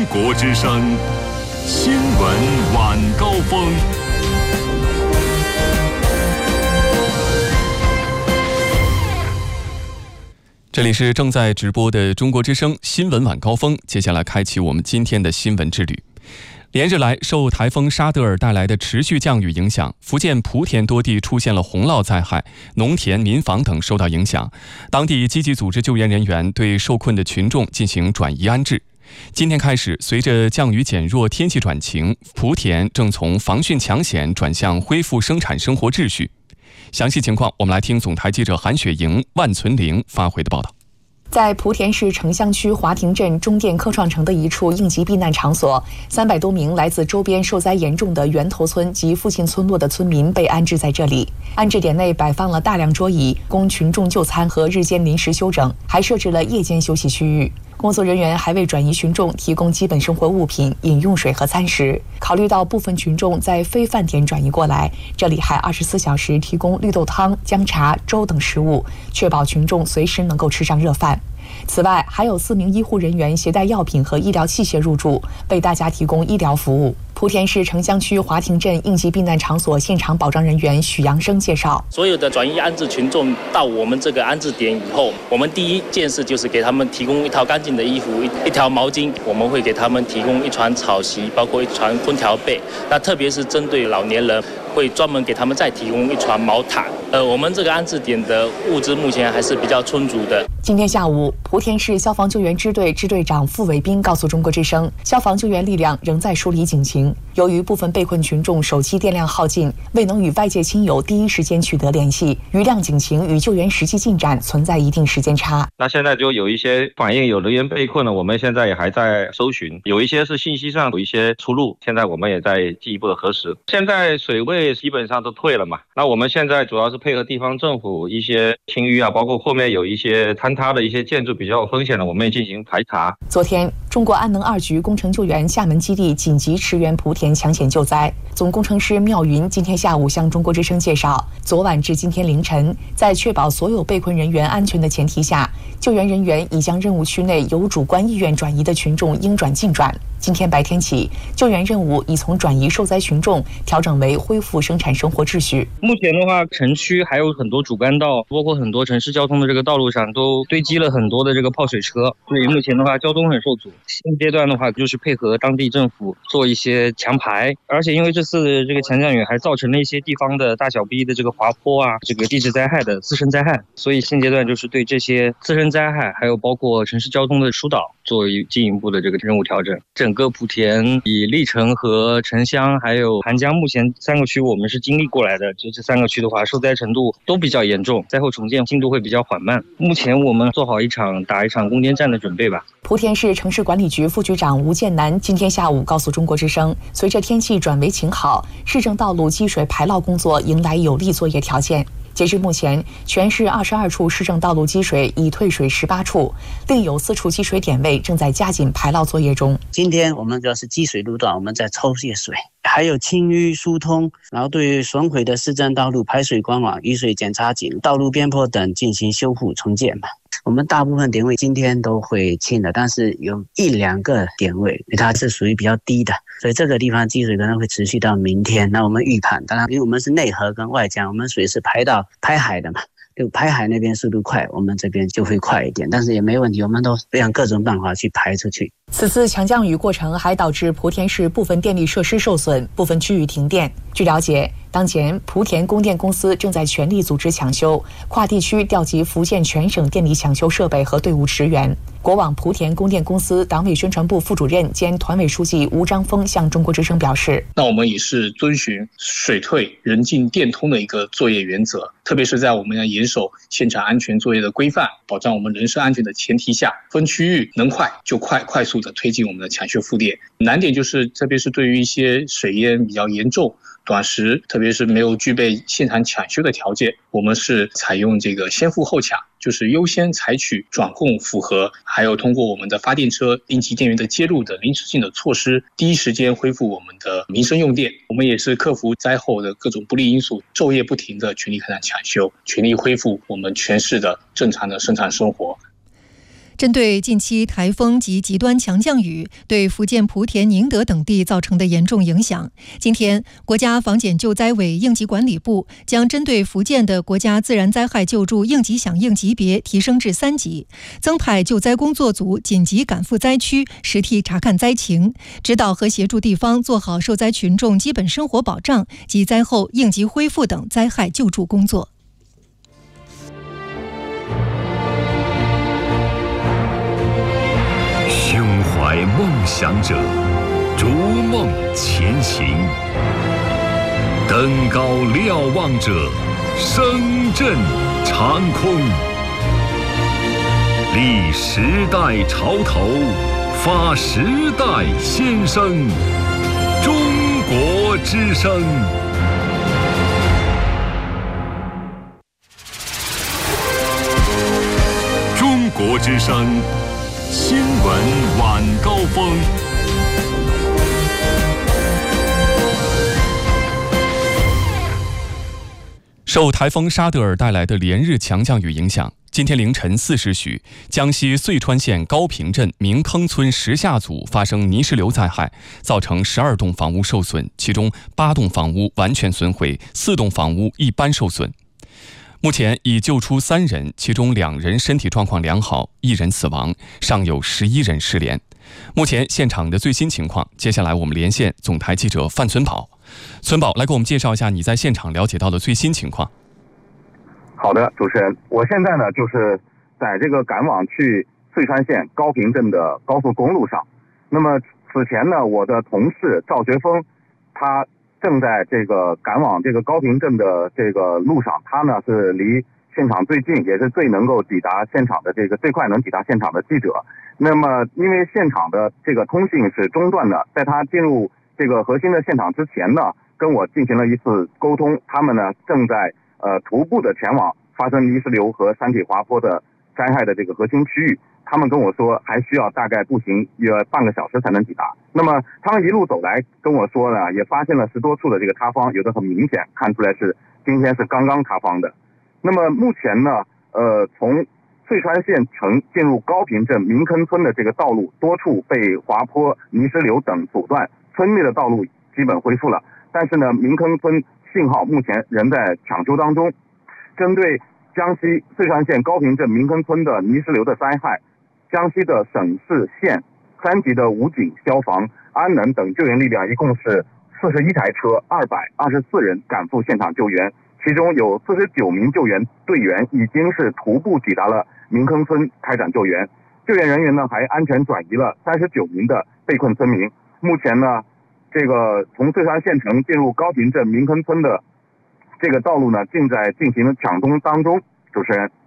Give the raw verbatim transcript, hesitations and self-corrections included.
国之声新闻晚高峰。这里是正在直播的中国之声新闻晚高峰，接下来开启我们今天的新闻之旅。连日来，受台风沙德尔带来的持续降雨影响，福建莆田多地出现了洪涝灾害，农田、民房等受到影响。当地积极组织救援人员对受困的群众进行转移安置。今天开始，随着降雨减弱，天气转晴，莆田正从防汛抢险转向恢复生产生活秩序。详细情况，我们来听总台记者韩雪莹、万存玲发回的报道。 在莆田市城乡区华亭镇中电科创城的一处应急避难场所，三百多名来自周边受灾严重的源头村及附近村落的村民被安置在这里。安置点内摆放了大量桌椅，供群众就餐和日间临时休整，还设置了夜间休息区域。工作人员还为转移群众提供基本生活物品、饮用水和餐食。考虑到部分群众在非饭点转移过来，这里还二十四小时提供绿豆汤、姜茶、粥等食物，确保群众随时能够吃上热饭。此外，还有四名医护人员携带药品和医疗器械入住，为大家提供医疗服务。莆田市城乡区华亭镇应急避难场所现场保障人员许阳生介绍， 所有的转移安置群众到我们这个安置点以后，我们第一件事就是给他们提供一套干净的衣服，一条毛巾，我们会给他们提供一床草席，包括一床空调被。那特别是针对老年人，会专门给他们再提供一床毛毯。呃，我们这个安置点的物资目前还是比较充足的。 今天下午，莆田市消防救援支队支队长付伟斌告诉中国之声，消防救援力量仍在梳理警情。由于部分被困群众手机电量耗尽，未能与外界亲友第一时间取得联系，余量警情与救援实际进展存在一定时间差。 那现在就有一些反映有人员被困了，我们现在也还在搜寻，有一些是信息上有一些出入，现在我们也在进一步的核实。现在水位基本上都退了嘛，那我们现在主要是配合地方政府一些清淤啊，包括后面有一些坍塌的一些建筑比较有风险的，我们也进行排查。 昨天，中国安能二局工程救援厦门基地紧急驰援莆田抢险救灾。总工程师缪云今天下午向中国之声介绍，昨晚至今天凌晨，在确保所有被困人员安全的前提下，救援人员已将任务区内有主观意愿转移的群众应转尽转。今天白天起，救援任务已从转移受灾群众调整为恢复生产生活秩序。 目前的话，城区还有很多主干道，包括很多城市交通的这个道路上都堆积了很多的这个泡水车，所以目前的话交通很受阻。现阶段的话就是配合当地政府做一些强排，而且因为这次这个强降雨还造成了一些地方的大小逼的这个滑坡啊，这个地质灾害的自身灾害，所以现阶段就是对这些自身灾害还有包括城市交通的疏导做进一步的这个任务调整。整个莆田以历城和城乡还有韩江目前三个区我们是经历过来的，这这三个区的话受灾程度都比较严重，灾后重建进度会比较缓慢。目前我们做好一场打一场攻坚战的准备吧。 莆田市城市管理局副局长吴建南今天下午告诉中国之声，随着天气转为晴好，市政道路积水排涝工作迎来有利作业条件。截至目前，全市二十二处市政道路积水已退水十八处，另有四处积水点位正在加紧排涝作业中。 今天我们主要是积水路段，我们在抽泄水，还有清淤疏通，然后对于损毁的市政道路排水管网、雨水检查井、道路边坡等进行修复重建嘛。我们大部分点位今天都会清的，但是有一两个点位它是属于比较低的，所以这个地方积水可能会持续到明天。那我们预判，当然因为我们是内河跟外江，我们水是排到排海的嘛，就排海那边速度快，我们这边就会快一点，但是也没问题，我们都用各种办法去排出去。 此次强降雨过程还导致莆田市部分电力设施受损，部分区域停电。据了解，当前莆田供电公司正在全力组织抢修，跨地区调集福建全省电力抢修设备和队伍驰援。国网莆田供电公司党委宣传部副主任兼团委书记吴章峰向中国之声表示， 那我们也是遵循水退人进电通的一个作业原则，特别是在我们要严守现场安全作业的规范，保障我们人身安全的前提下，分区域能快就快快速的推进我们的抢修复电。难点就是特别是对于一些水淹比较严重短时，特别是没有具备现场抢修的条件，我们是采用这个先富后抢，就是优先采取转供符合，还有通过我们的发电车、应急电源的接入的临时性的措施，第一时间恢复我们的民生用电。我们也是克服灾后的各种不利因素，昼夜不停的全力开展抢修，全力恢复我们全市的正常的生产生活。 针对近期台风及极端强降雨对福建莆田、宁德等地造成的严重影响，今天国家防检救灾委应急管理部将针对福建的国家自然灾害救助应急响应级别提升至三级，增派救灾工作组紧急赶赴灾区，实地查看灾情，指导和协助地方做好受灾群众基本生活保障及灾后应急恢复等灾害救助工作。 胸怀梦想者，逐梦前行；登高瞭望者，声震长空。立时代潮头，发时代先声。中国之声。中国之声。新闻晚高峰。 受台风沙德尔带来的连日强降雨影响，今天凌晨四时许，江西遂川县高坪镇明坑村石下组发生泥石流灾害，造成十二栋房屋受损，其中八栋房屋完全损毁，四栋房屋一般受损。目前已救出三人，其中两人身体状况良好，一人死亡，尚有十一人失联。目前现场的最新情况，接下来我们连线总台记者范存宝。存宝，来给我们介绍一下你在现场了解到的最新情况。 好的，主持人，我现在呢就是在这个赶往去遂川县高坪镇的高速公路上。那么此前呢，我的同事赵学峰，他正在这个赶往这个高坪镇的这个路上，他呢是离现场最近，也是最能够抵达现场的这个最快能抵达现场的记者。那么因为现场的这个通信是中断的，在他进入这个核心的现场之前呢，跟我进行了一次沟通，他们呢正在呃徒步的前往发生泥石流和山体滑坡的灾害的这个核心区域。他们跟我说还需要大概步行约半个小时才能抵达。那么他们一路走来跟我说呢，也发现了十多处的这个塌方，有的很明显看出来是今天是刚刚塌方的。那么目前呢，呃，从遂川县城进入高坪镇明坑村的这个道路，多处被滑坡、泥石流等阻断，村内的道路基本恢复了。但是呢，明坑村信号目前仍在抢修当中。针对江西遂川县高坪镇明坑村的泥石流的灾害，江西的省市县三级的武警、消防、安能等救援力量一共是四十一台车，二百二十四人赶赴现场救援，其中有四十九名救援队员已经是徒步抵达了明坑村开展救援。救援人员呢还安全转移了三十九名的被困村民。目前呢，这个从遂川县城进入高坪镇明坑村的这个道路呢，正在进行抢通当中。主持人。